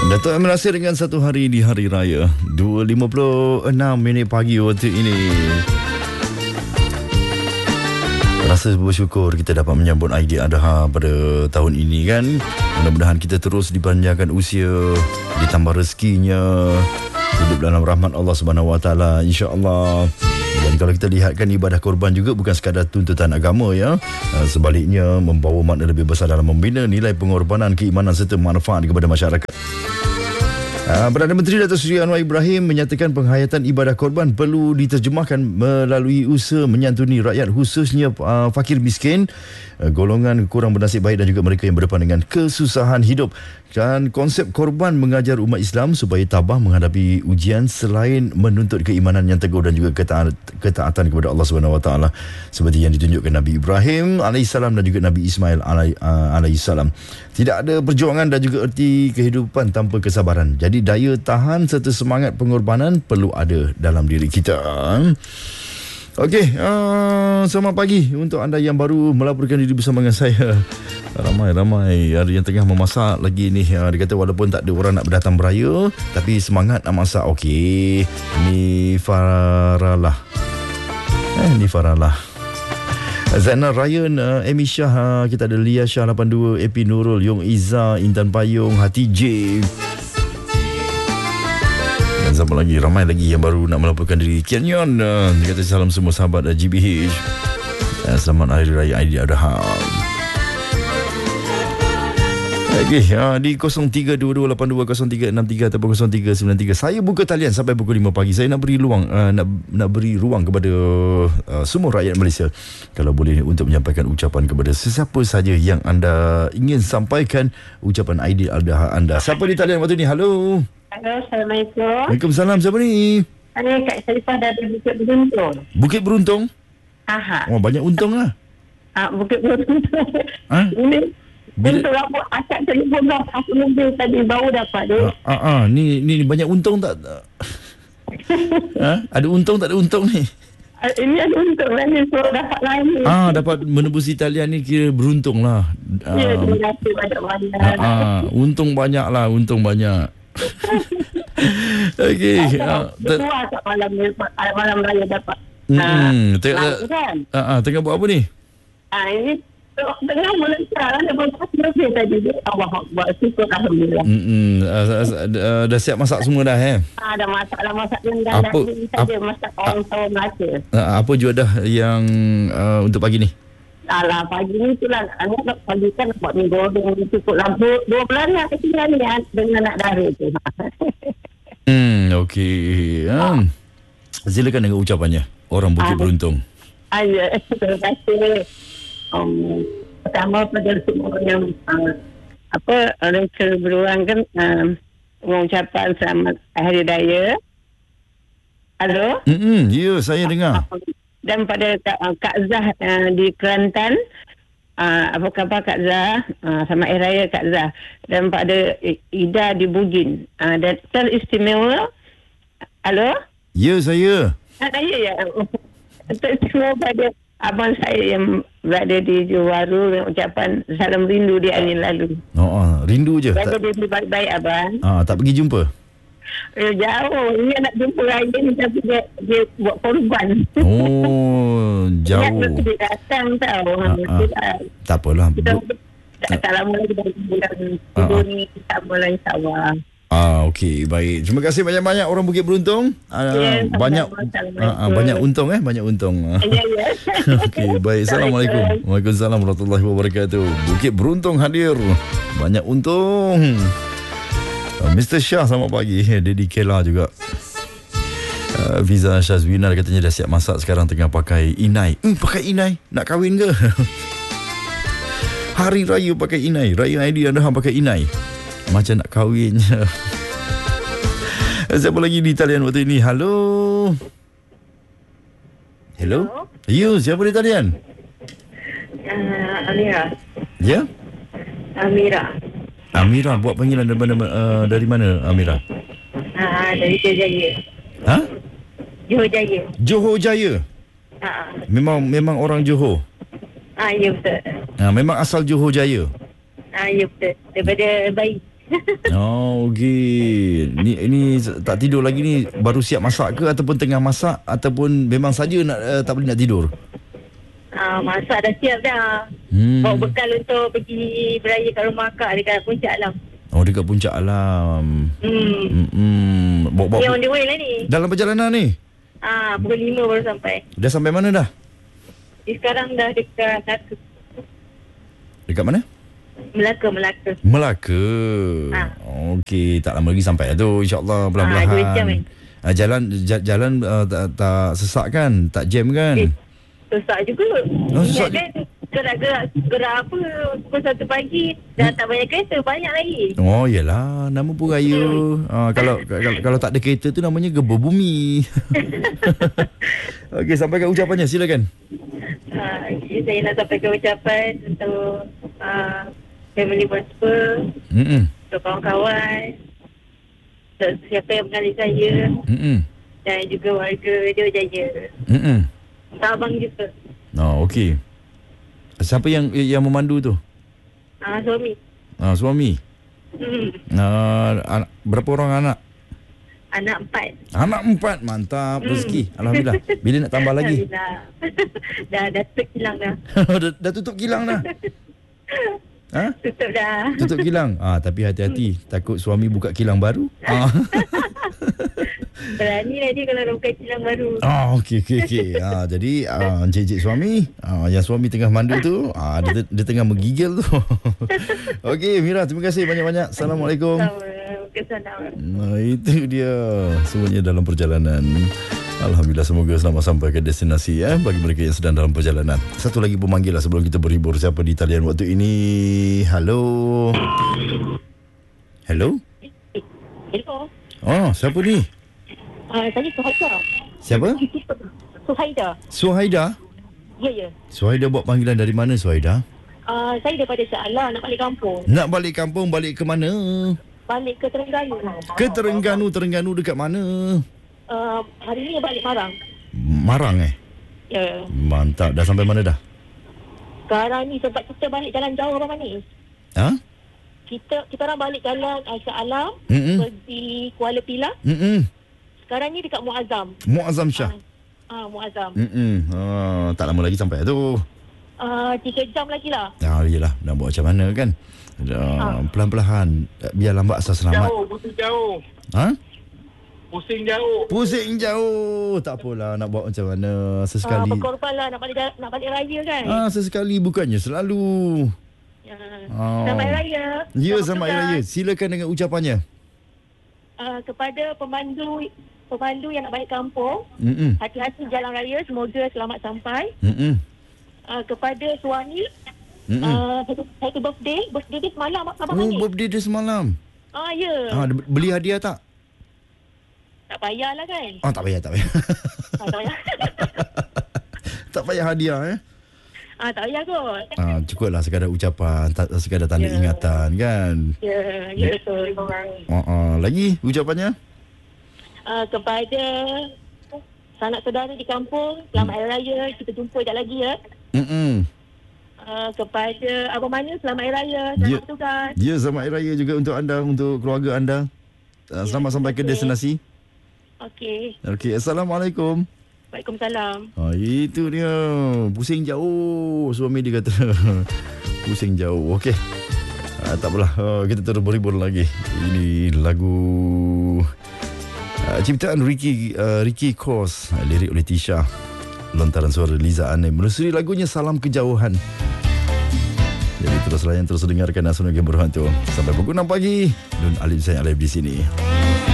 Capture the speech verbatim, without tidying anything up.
Datuk Amir Nasir dengan Satu Hari di Hari Raya. Dua lima puluh enam minit pagi waktu ini. Rasa bersyukur kita dapat menyambut Aidiladha pada tahun ini kan. Mudah-mudahan kita terus dipanjangkan usia, ditambah rezekinya, hidup dalam rahmat Allah Subhanahu Wa Taala, insya-Allah. Dan kalau kita lihatkan ibadah korban juga bukan sekadar tuntutan agama ya. Sebaliknya membawa makna lebih besar dalam membina nilai pengorbanan, keimanan serta manfaat kepada masyarakat. Perdana Menteri Datuk Seri Anwar Ibrahim menyatakan penghayatan ibadah korban perlu diterjemahkan melalui usaha menyantuni rakyat, khususnya uh, fakir miskin, uh, golongan kurang bernasib baik dan juga mereka yang berdepan dengan kesusahan hidup. Dan konsep korban mengajar umat Islam supaya tabah menghadapi ujian selain menuntut keimanan yang teguh dan juga ketaat, ketaatan kepada Allah Subhanahu Wa Taala seperti yang ditunjukkan Nabi Ibrahim alaihissalam dan juga Nabi Ismail alaihissalam. Tidak ada perjuangan dan juga erti kehidupan tanpa kesabaran. Jadi daya tahan serta semangat pengorbanan perlu ada dalam diri kita. Okey, uh, selamat pagi untuk anda yang baru melaporkan diri bersama dengan saya. Ramai-ramai ada yang tengah memasak lagi ni. Uh, dia kata walaupun tak ada orang nak berdatang beraya, tapi semangat nak masak. Okey, ni Faralah. Eh, ni Faralah. Zainal Ryan, uh, Amy Shah, uh, kita ada Lia Shah lapan dua, A P Nurul, Yong Iza, Intan Payung, Hati J. Dan sama lagi, ramai lagi yang baru nak melaporkan diri. Kian Yon, uh, dia kata salam semua sahabat uh, G B H. Uh, selamat Hari Raya Aidiladha. Okey, uh, di kosong tiga dua dua lapan dua kosong tiga enam tiga ataupun kosong tiga sembilan tiga. Saya buka talian sampai pukul lima pagi. Saya nak beri ruang uh, nak nak beri ruang kepada uh, semua rakyat Malaysia kalau boleh untuk menyampaikan ucapan kepada sesiapa saja yang anda ingin sampaikan ucapan Aidiladha anda. Siapa di talian waktu ni? Halo. Halo, Assalamualaikum. Waalaikumsalam. Siapa ni? Saya Kak Sharifah dari Bukit Beruntung. Bukit Beruntung? Aha. Oh, banyak untung lah. Ah, Bukit Beruntung. Ha? Ini Bila... untuk apa? Akak telefon dah aku lebih tadi baru dapat tu. Ah, ah, ah. Ni ni banyak untung tak? Ha? Ada untung tak ada untung ni? Ah, ini ada untung lah ni, so dapat lain ni. Ah, dapat menembus talian ni kira beruntung lah. Ah, ya, terima kasih banyak-banyak. ah, ah. Untung banyak lah, untung banyak. Okey. Ah, ter- Keluar kat malam, malam raya dapat. Hmm, ah, tengah, kan? ah, ah, tengah buat apa ni? Ah, ini tengah melancar lah. Lepas tu lebih tadi. Allah Akbar. Syukur Alhamdulillah. Hmm, uh, uh, uh, dah siap masak semua dah eh? Ah, dah masak lah. Masak yang dah Apa, dah saja. Masak orang-orang Malaysia. Uh, apa juadah yang uh, untuk pagi ni? Alah, pagi ni tu lah. Anak nak pagi kan buat mi goreng. Cukup lah. Dua bulan lah kecil ni dengan anak dara tu. Hmm, okey. Um, silakan dengan ucapannya. Orang Bukit ah, Beruntung. Ah, ya. Terima kasih. Um, pertama pada semua yang uh, apa orang beruang kan uh, mengucapkan selamat Hari Raya. Halo? Hmm, ya, saya dengar. Dan pada uh, Kak Zah uh, di Kelantan, uh, apa khabar Kak Zah? Uh, selamat Hari Raya Kak Zah. Dan pada Ida di Bugin. Uh, dan teristimewa. Halo? Ya, saya. Ah, saya ya. Teristimewa pada abang saya yang berada di Johor Bahru yang ucapan salam rindu di angin lalu. Oh, oh rindu je. Berada tak... di baik-baik abang. Ah, tak pergi jumpa? Eh, jauh. Dia nak jumpa raya ni tapi dia, dia buat korban. Oh, jauh. Dia datang tau. Ah, ah. Tak apalah. Kita tak, tak lama lagi dari bulan tidur ni. Sama lah insyaAllah. Ah, okey, baik. Terima kasih banyak-banyak orang Bukit Beruntung. Ah, ya, banyak ah, ah, banyak untung eh, banyak untung. Ya, ya. Okey, baik. Assalamualaikum. Waalaikumsalam warahmatullahi wabarakatuh. Bukit Beruntung hadir. Banyak untung. Uh, Mister Shah, selamat pagi. Dia di Kela juga. Uh, Fiza Syazwina katanya dah siap masak, sekarang tengah pakai inai. Hmm, pakai inai? Nak kahwin ke? Hari Raya pakai inai. Raya Aidiladha pakai inai. Macam nak kahwin. Siapa lagi di talian waktu ini? Halo. Hello. Ya, siapa di talian? Uh, Amira. Ya? Amira. Amira, buat panggilan dari mana, uh, dari mana Amira? Uh, dari Johor Jaya. Ha? Johor Jaya. Johor Jaya? Uh, memang memang orang Johor? Ah, ya betul. Ha, memang asal Johor Jaya? Ah, ya betul. Daripada bayi. Oh, okey. Ni ini tak tidur lagi ni, baru siap masak ke ataupun tengah masak ataupun memang saja nak uh, tak boleh nak tidur? Ah, masak dah siap dah. Hmm. Bawa bekal untuk pergi beraya kat rumah akak dekat Puncak Alam. Oh, dekat Puncak Alam. Hmm. Hmm. Bawa, bawa Ni on the way lah ni. dalam perjalanan ni. Ah, pukul lima baru sampai. Dah sampai mana dah? Ni sekarang dah dekat Melaka. Dekat mana? Melaka, Melaka. Melaka. Ha. Okey, tak lama lagi sampai lah tu, insya-Allah pelan-pelan. Ha, dua jam, eh. Ah, jalan j- jalan uh, tak, tak sesak kan? Tak jam kan? Eh, susah juga. Oh, susah Ingat kan gerak-gerak gerak apa pukul satu pagi dah tak banyak kereta, banyak lagi. Oh, yelah, nama pun raya. Ah, kalau, kalau kalau tak ada kereta tu namanya gebur bumi. Okey, sampaikan ucapannya, silakan. Ha, saya nak sampaikan ucapan untuk uh, family Prosper, Hmm. untuk kawan-kawan, untuk siapa yang mengenali saya Hmm. dan juga warga Radio Jaya. Hmm. Untuk abang juga. Oh, okey. Siapa yang yang memandu tu? Ah, suami. Ah, suami. Hmm. Ah, anak, berapa orang anak? Anak empat. Anak empat, mantap rezeki. Alhamdulillah. Bila nak tambah lagi? Alhamdulillah. dah, dah tutup kilang dah. dah, dah tutup kilang dah. Ha? Tutup dah. Tutup kilang. Ah, tapi hati-hati, takut suami buka kilang baru. Ah. Berani lah dia kalau nak buka kilang baru. Ah, okey okey okey. Ah, jadi ah, encik-encik suami, ah, yang suami tengah mandu tu, ah, dia, dia tengah menggigil tu. Okey, Mira, terima kasih banyak-banyak. Assalamualaikum. Kesanaan. Nah, itu dia semuanya dalam perjalanan. Alhamdulillah, semoga selamat sampai ke destinasi ya bagi mereka yang sedang dalam perjalanan. Satu lagi pemanggil lah sebelum kita berhibur. Siapa di talian waktu ini? Halo. Hello. Hello. Oh, siapa ni? Uh, saya Suhaida. Siapa? Suhaida. Suhaida. Ya, ya. Suhaida buat panggilan dari mana, Suhaida? Uh, saya daripada Shah Alam nak balik kampung. Nak balik kampung, balik ke mana? Balik ke Terengganu. Ke Terengganu. Terengganu dekat mana? Uh, hari ni balik Marang. Marang eh? Ya. Mantap. Dah sampai mana dah? Sekarang ni sebab kita balik jalan jauh Abang Manis. Ha? Kita kita orang balik jalan uh, Shah Alam, Mm-mm. pergi Kuala Pilah. Mm-mm. Sekarang ni dekat Muazzam. Muazzam Shah. Ah, uh, Muazzam. Mm-mm. Ah, tak lama lagi sampai tu. Uh, tiga jam lagi lah. Ah, yelah. Nak buat macam mana kan? Ah, pelan-pelan. Biar lambat asal selamat. Jauh, pusing jauh. Ha? Pusing jauh. Pusing jauh. Tak apalah, nak buat macam mana. Ah, Sesekali. berkorban lah nak balik nak balik raya kan. Ah, sesekali bukannya selalu. Ya. Oh. Selamat Hari Raya. Ya, Selamat selamat Hari bertugas. Raya. Silakan dengan ucapannya. Uh, kepada pemandu pemandu yang nak balik kampung, Mm-mm. hati-hati jalan raya, semoga selamat sampai. Mm-mm. Uh, kepada suami, Mm-mm. uh, happy, happy birthday. Birthday dia semalam Abang Oh, Manis. birthday dia semalam. Ah, ya. Ah, dia beli hadiah tak? Tak payahlah kan. Oh, tak payah, tak payah. Ah, tak payah. Tak payah hadiah eh. ah, tak payah kot. Ah, cukuplah sekadar ucapan, tak sekadar tanda Ya. ingatan kan. Ya, ya betul. Ah, ah. Lagi ucapannya? Uh, kepada sanak saudara di kampung, selamat Hari Raya. Kita jumpa sekejap lagi ya. Mm-mm. Uh, kepada Abang Manu, selamat Hari Raya. Selamat Ya. bertugas. Ya, selamat Hari Raya juga untuk anda, untuk keluarga anda. Ah, selamat Ya, sampai ke terima kasih. destinasi. Okey. Okey, Assalamualaikum. Waalaikumsalam. Ah, itu dia. Pusing jauh. Suami dia kata. Pusing jauh. Okey. Ah, tak apalah. Ah, kita terus berhibur lagi. Ini lagu ah, ciptaan Ricky uh, Ricky Kos, ah, lirik oleh Tisha. Lontaran suara Liza Anem. Menelusuri lagunya Salam Kejauhan. Jadi terus layan, terus dengarkan Asuna Game Berhantu sampai pukul enam pagi. Dan Alif saya live di sini.